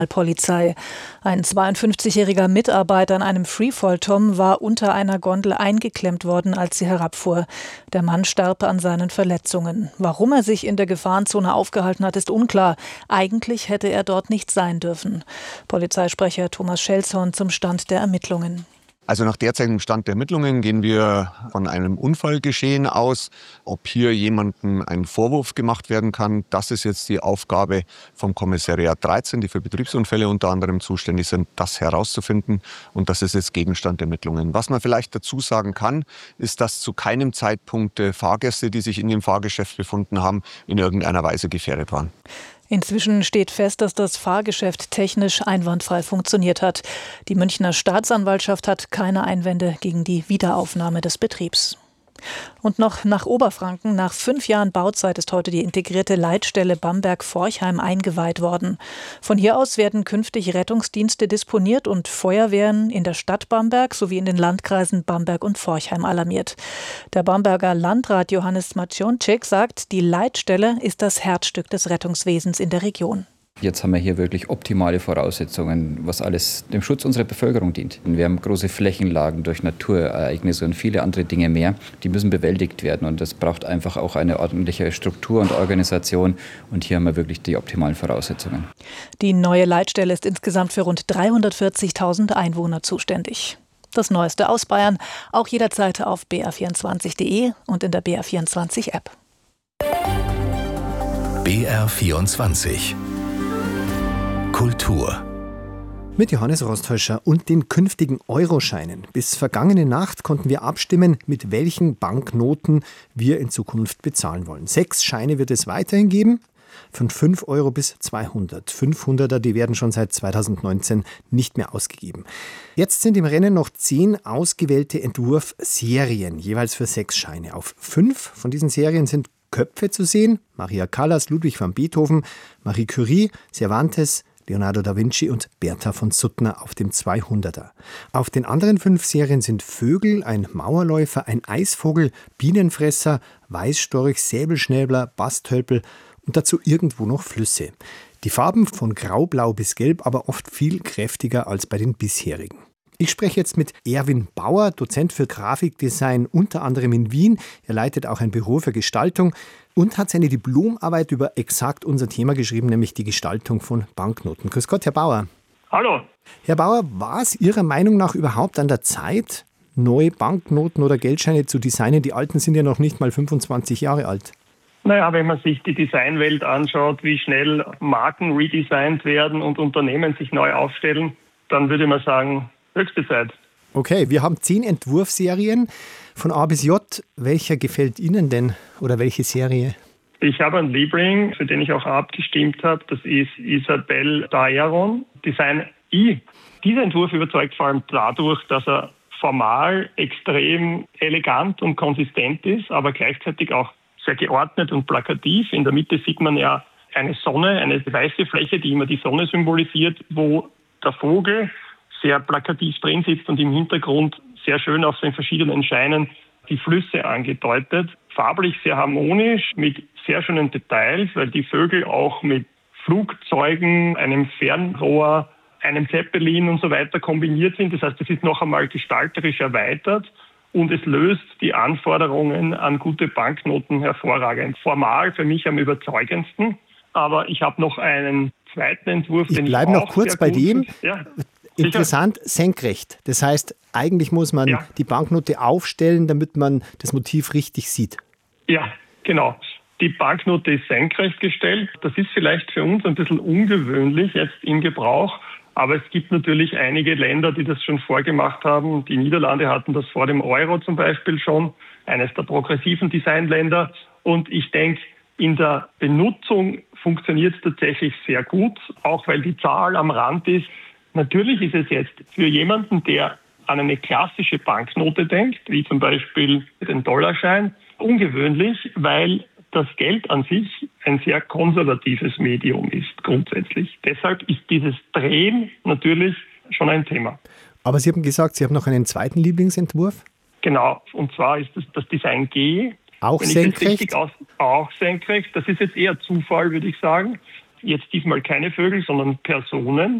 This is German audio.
Polizei. Ein 52-jähriger Mitarbeiter in einem Freefall-Tom war unter einer Gondel eingeklemmt worden, als sie herabfuhr. Der Mann starb an seinen Verletzungen. Warum er sich in der Gefahrenzone aufgehalten hat, ist unklar. Eigentlich hätte er dort nicht sein dürfen. Polizeisprecher Thomas Schelzhorn zum Stand der Ermittlungen. Also nach derzeitigem Stand der Ermittlungen gehen wir von einem Unfallgeschehen aus. Ob hier jemandem ein Vorwurf gemacht werden kann, das ist jetzt die Aufgabe vom Kommissariat 13, die für Betriebsunfälle unter anderem zuständig sind, das herauszufinden. Und das ist jetzt Gegenstand der Ermittlungen. Was man vielleicht dazu sagen kann, ist, dass zu keinem Zeitpunkt Fahrgäste, die sich in dem Fahrgeschäft befunden haben, in irgendeiner Weise gefährdet waren. Inzwischen steht fest, dass das Fahrgeschäft technisch einwandfrei funktioniert hat. Die Münchner Staatsanwaltschaft hat keine Einwände gegen die Wiederaufnahme des Betriebs. Und noch nach Oberfranken. Nach 5 Jahren Bauzeit ist heute die integrierte Leitstelle Bamberg-Forchheim eingeweiht worden. Von hier aus werden künftig Rettungsdienste disponiert und Feuerwehren in der Stadt Bamberg sowie in den Landkreisen Bamberg und Forchheim alarmiert. Der Bamberger Landrat Johannes Macionczyk sagt, die Leitstelle ist das Herzstück des Rettungswesens in der Region. Jetzt haben wir hier wirklich optimale Voraussetzungen, was alles dem Schutz unserer Bevölkerung dient. Wir haben große Flächenlagen durch Naturereignisse und viele andere Dinge mehr. Die müssen bewältigt werden und das braucht einfach auch eine ordentliche Struktur und Organisation. Und hier haben wir wirklich die optimalen Voraussetzungen. Die neue Leitstelle ist insgesamt für rund 340.000 Einwohner zuständig. Das Neueste aus Bayern, auch jederzeit auf br24.de und in der BR24-App. BR24 Kultur. Mit Johannes Rosthäuscher und den künftigen Euroscheinen. Bis vergangene Nacht konnten wir abstimmen, mit welchen Banknoten wir in Zukunft bezahlen wollen. 6 Scheine wird es weiterhin geben, von 5 Euro bis 200. 500er, die werden schon seit 2019 nicht mehr ausgegeben. Jetzt sind im Rennen noch 10 ausgewählte Entwurfserien, jeweils für 6 Scheine. Auf 5 von diesen Serien sind Köpfe zu sehen: Maria Callas, Ludwig van Beethoven, Marie Curie, Cervantes, Leonardo da Vinci und Bertha von Suttner auf dem 200er. Auf den anderen 5 Serien sind Vögel, ein Mauerläufer, ein Eisvogel, Bienenfresser, Weißstorch, Säbelschnäbler, Bastölpel und dazu irgendwo noch Flüsse. Die Farben von graublau bis gelb, aber oft viel kräftiger als bei den bisherigen. Ich spreche jetzt mit Erwin Bauer, Dozent für Grafikdesign, unter anderem in Wien. Er leitet auch ein Büro für Gestaltung und hat seine Diplomarbeit über exakt unser Thema geschrieben, nämlich die Gestaltung von Banknoten. Grüß Gott, Herr Bauer. Hallo. Herr Bauer, war es Ihrer Meinung nach überhaupt an der Zeit, neue Banknoten oder Geldscheine zu designen? Die alten sind ja noch nicht mal 25 Jahre alt. Naja, wenn man sich die Designwelt anschaut, wie schnell Marken redesignt werden und Unternehmen sich neu aufstellen, dann würde man sagen, höchste Zeit. Okay, wir haben 10 Entwurfsserien von A bis J. Welcher gefällt Ihnen denn oder welche Serie? Ich habe einen Liebling, für den ich auch abgestimmt habe. Das ist Isabelle Daeron, Design I. Dieser Entwurf überzeugt vor allem dadurch, dass er formal extrem elegant und konsistent ist, aber gleichzeitig auch sehr geordnet und plakativ. In der Mitte sieht man ja eine Sonne, eine weiße Fläche, die immer die Sonne symbolisiert, wo der Vogel sehr plakativ drin sitzt und im Hintergrund sehr schön auf den verschiedenen Scheinen die Flüsse angedeutet. Farblich sehr harmonisch, mit sehr schönen Details, weil die Vögel auch mit Flugzeugen, einem Fernrohr, einem Zeppelin und so weiter kombiniert sind. Das heißt, es ist noch einmal gestalterisch erweitert und es löst die Anforderungen an gute Banknoten hervorragend. Formal für mich am überzeugendsten, aber ich habe noch einen zweiten Entwurf, den ich bleibe noch kurz bei dem. Ja. Interessant, senkrecht. Das heißt, eigentlich muss man die Banknote aufstellen, damit man das Motiv richtig sieht. Ja, genau. Die Banknote ist senkrecht gestellt. Das ist vielleicht für uns ein bisschen ungewöhnlich jetzt im Gebrauch, aber es gibt natürlich einige Länder, die das schon vorgemacht haben. Die Niederlande hatten das vor dem Euro zum Beispiel schon, eines der progressiven Designländer. Und ich denke, in der Benutzung funktioniert es tatsächlich sehr gut, auch weil die Zahl am Rand ist. Natürlich ist es jetzt für jemanden, der an eine klassische Banknote denkt, wie zum Beispiel den Dollarschein, ungewöhnlich, weil das Geld an sich ein sehr konservatives Medium ist grundsätzlich. Deshalb ist dieses Drehen natürlich schon ein Thema. Aber Sie haben gesagt, Sie haben noch einen zweiten Lieblingsentwurf? Genau, und zwar ist das Design G. Auch senkrecht? Auch senkrecht. Das ist jetzt eher Zufall, würde ich sagen. Jetzt diesmal keine Vögel, sondern Personen.